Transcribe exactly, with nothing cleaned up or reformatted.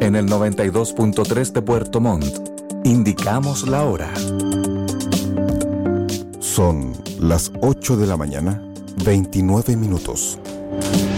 En el noventa y dos punto tres de Puerto Montt, indicamos la hora. Son las ocho de la mañana, veintinueve minutos.